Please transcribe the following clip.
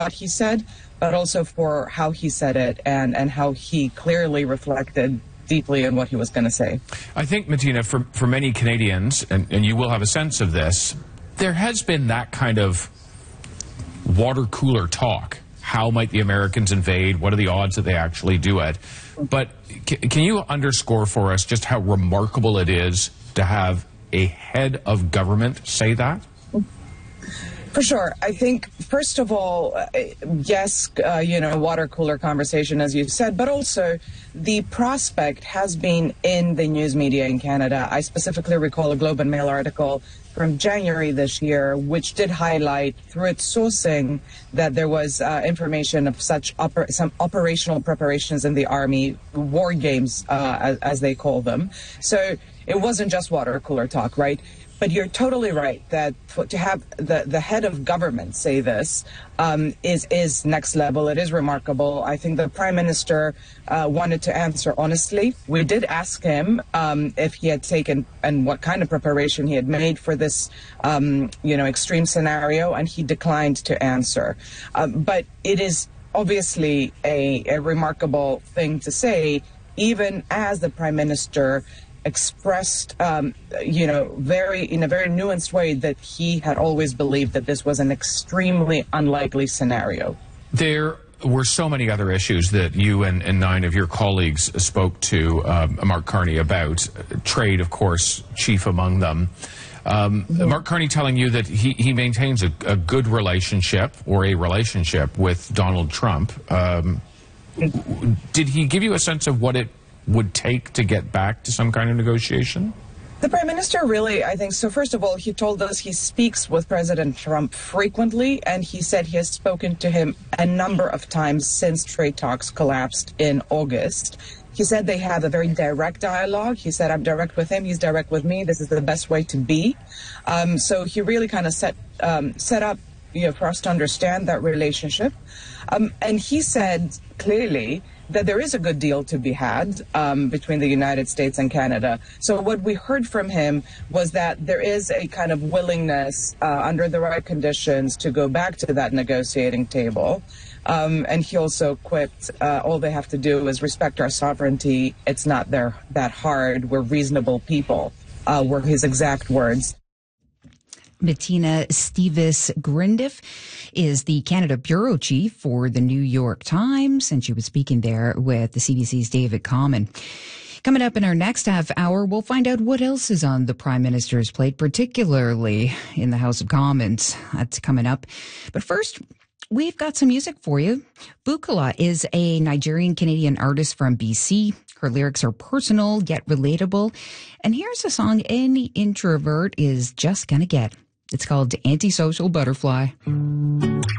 what he said, but also for how he said it and how he clearly reflected deeply in what he was going to say. I think, Martina, for many Canadians, and you will have a sense of this, there has been that kind of water cooler talk. How might the Americans invade? What are the odds that they actually do it? But can you underscore for us just how remarkable it is to have a head of government say that? For sure. I think, first of all, yes, water cooler conversation, as you said, but also the prospect has been in the news media in Canada. I specifically recall a Globe and Mail article from January this year, which did highlight through its sourcing that there was information of such some operational preparations in the Army, war games, as they call them. So it wasn't just water cooler talk, right? But you're totally right that to have the head of government say this is next level. It is remarkable. I think the Prime Minister wanted to answer honestly. We did ask him if he had taken and what kind of preparation he had made for this, extreme scenario, and he declined to answer. But it is obviously a remarkable thing to say, even as the Prime Minister expressed, in a very nuanced way that he had always believed that this was an extremely unlikely scenario. There were so many other issues that you and 9 of your colleagues spoke to Mark Carney about. Trade, of course, chief among them. Mark Carney telling you that he maintains a good relationship or a relationship with Donald Trump. Did he give you a sense of what it would take to get back to some kind of negotiation? The Prime Minister really, I think, so first of all, he told us he speaks with President Trump frequently, and he said he has spoken to him a number of times since trade talks collapsed in August. He said they have a very direct dialogue. He said, I'm direct with him, he's direct with me. This is the best way to be. So he really kind of set up for us to understand that relationship. And he said clearly that there is a good deal to be had between the United States and Canada. So what we heard from him was that there is a kind of willingness under the right conditions to go back to that negotiating table. And he also quipped, all they have to do is respect our sovereignty. It's not that hard. We're reasonable people, were his exact words. Martina Stevas-Grindiff is the Canada Bureau Chief for the New York Times, and she was speaking there with the CBC's David Common. Coming up in our next half hour, we'll find out what else is on the Prime Minister's plate, particularly in the House of Commons. That's coming up. But first, we've got some music for you. Bukola is a Nigerian-Canadian artist from BC. Her lyrics are personal yet relatable. And here's a song any introvert is just gonna get. It's called Antisocial Butterfly.